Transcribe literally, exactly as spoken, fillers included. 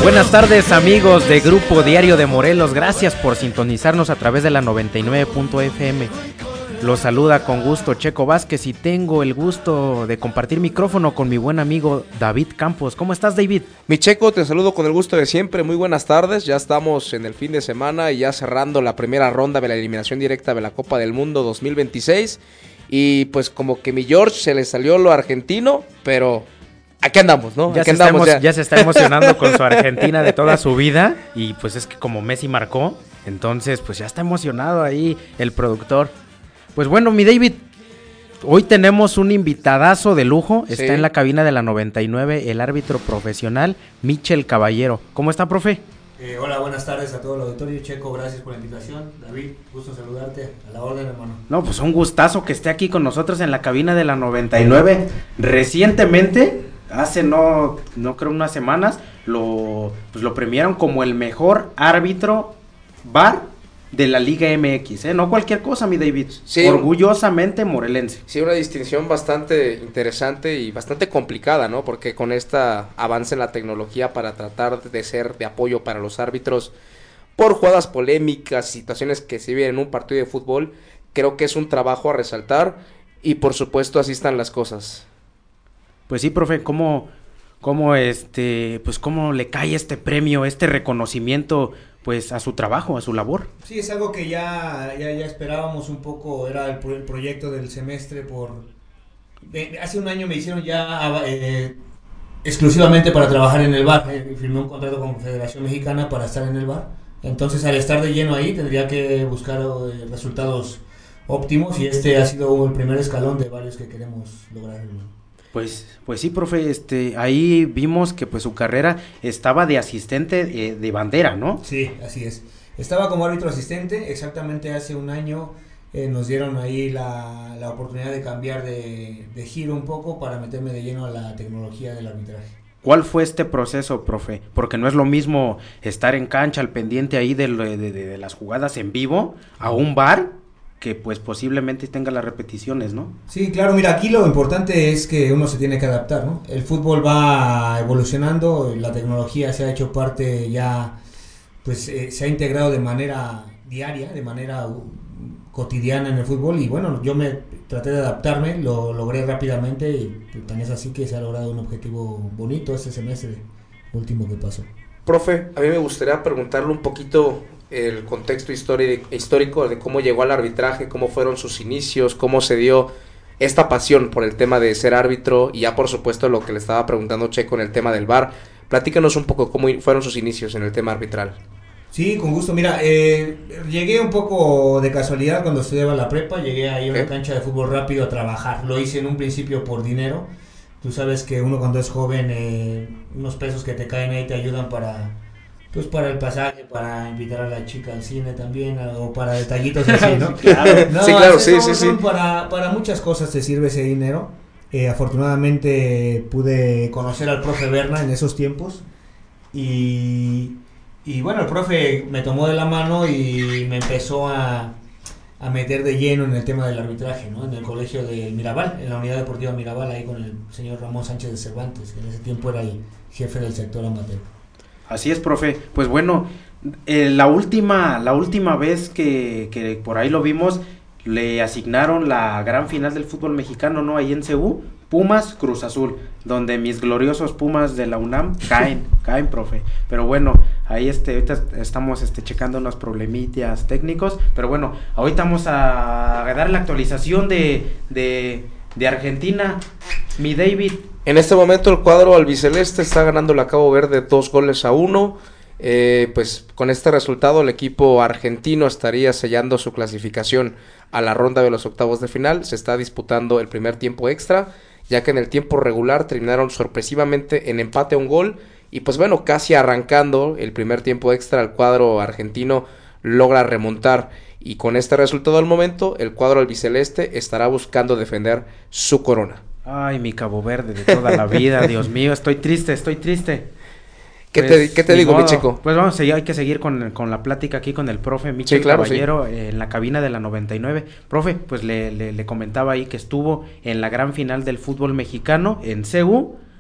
Buenas tardes, amigos de Grupo Diario de Morelos, gracias por sintonizarnos a través de la noventa y nueve punto efe eme. Los saluda con gusto Checo Vázquez y tengo el gusto de compartir micrófono con mi buen amigo David Campos. ¿Cómo estás, David? Mi Checo, te saludo con el gusto de siempre, muy buenas tardes, ya estamos en el fin de semana y ya cerrando la primera ronda de la eliminación directa de la Copa del Mundo dos mil veintiséis y pues como que mi George se le salió lo argentino, pero aquí andamos, ¿no? Ya, aquí se, andamos, está emo- ya. ya se está emocionando con su Argentina de toda su vida y pues es que como Messi marcó, entonces pues ya está emocionado ahí el productor. Pues bueno, mi David, hoy tenemos un invitadazo de lujo, está Sí. en la cabina de la noventa y nueve, el árbitro profesional Michel Caballero. ¿Cómo está, profe? Eh, hola, buenas tardes a todo el auditorio. Checo, gracias por la invitación. David, gusto saludarte, a la orden, hermano. No, pues un gustazo que esté aquí con nosotros en la cabina de la noventa y nueve. Recientemente, hace no, no creo unas semanas, lo, pues lo premiaron como el mejor árbitro V A R de la Liga eme equis, ¿eh? No cualquier cosa, mi David. Sí. Orgullosamente morelense. Sí, una distinción bastante interesante y bastante complicada, ¿no? Porque con esta avance en la tecnología para tratar de ser de apoyo para los árbitros por jugadas polémicas, situaciones que se viven en un partido de fútbol, creo que es un trabajo a resaltar y por supuesto así están las cosas. Pues sí, profe, ¿cómo, cómo este, pues cómo le cae este premio, este reconocimiento, pues a su trabajo, a su labor? Sí, es algo que ya, ya, ya esperábamos un poco, era el, pro- el proyecto del semestre por... de- hace un año me hicieron ya eh, exclusivamente para trabajar en el V A R, eh, firmé un contrato con Federación Mexicana para estar en el V A R, entonces al estar de lleno ahí tendría que buscar eh, resultados óptimos y este ha sido el primer escalón de varios que queremos lograr, hermano. Pues, pues sí, profe, este, ahí vimos que pues su carrera estaba de asistente eh, de bandera, ¿no? Sí, así es. Estaba como árbitro asistente, exactamente hace un año eh, nos dieron ahí la, la oportunidad de cambiar de, de giro un poco para meterme de lleno a la tecnología del arbitraje. ¿Cuál fue este proceso, profe? Porque no es lo mismo estar en cancha al pendiente ahí de, lo- de, de, de las jugadas en vivo a un V A R que pues posiblemente tenga las repeticiones, ¿no? Sí, claro, mira, aquí lo importante es que uno se tiene que adaptar, ¿no? El fútbol va evolucionando, la tecnología se ha hecho parte ya, pues eh, se ha integrado de manera diaria, de manera uh, cotidiana en el fútbol y bueno, yo me traté de adaptarme, lo logré rápidamente y tan es así que se ha logrado un objetivo bonito este semestre último que pasó. Profe, a mí me gustaría preguntarle un poquito el contexto histori- histórico de cómo llegó al arbitraje, cómo fueron sus inicios, cómo se dio esta pasión por el tema de ser árbitro y ya por supuesto lo que le estaba preguntando Checo en el tema del V A R. Platícanos un poco cómo fueron sus inicios en el tema arbitral. Sí, con gusto. Mira, eh, llegué un poco de casualidad cuando estudiaba la prepa, llegué ahí a una ¿Eh? cancha de fútbol rápido a trabajar. Lo hice en un principio por dinero. Tú sabes que uno cuando es joven, eh, unos pesos que te caen ahí te ayudan para, pues para el pasaje, para invitar a la chica al cine también, a- o para detallitos así, ¿no? Claro. No, Sí, claro, es- sí, son- sí, son sí. Para, para muchas cosas te sirve ese dinero. Eh, afortunadamente pude conocer al profe Berna en esos tiempos y, y bueno, el profe me tomó de la mano y me empezó a, a meter de lleno en el tema del arbitraje, ¿no? En el colegio de Mirabal, en la unidad deportiva Mirabal, ahí con el señor Ramón Sánchez de Cervantes, que en ese tiempo era el jefe del sector amateur. Así es, profe. Pues bueno, eh, la última, la última vez que, que por ahí lo vimos, le asignaron la gran final del fútbol mexicano, ¿no? Ahí en C U, Pumas Cruz Azul, donde mis gloriosos Pumas de la UNAM caen, caen, profe. Pero bueno, ahí este, ahorita estamos este, checando unos problemitas técnicos, pero bueno, ahorita vamos a, a dar la actualización de, de, de Argentina, mi David. En este momento el cuadro albiceleste está ganando la Cabo Verde dos goles a uno. Eh, pues con este resultado el equipo argentino estaría sellando su clasificación a la ronda de los octavos de final. Se está disputando el primer tiempo extra, ya que en el tiempo regular terminaron sorpresivamente en empate a un gol. Y pues bueno, casi arrancando el primer tiempo extra, el cuadro argentino logra remontar. Y con este resultado al momento, el cuadro albiceleste estará buscando defender su corona. Ay, mi Cabo Verde de toda la vida, Dios mío, estoy triste, estoy triste. ¿Qué Pues, te, qué te ni digo, modo. mi chico? Pues vamos a seguir, hay que seguir con, con la plática aquí con el profe Michel Sí, claro, Caballero, sí. eh, en la cabina de la noventa y nueve. Profe, pues le, le, le comentaba ahí que estuvo en la gran final del fútbol mexicano en C U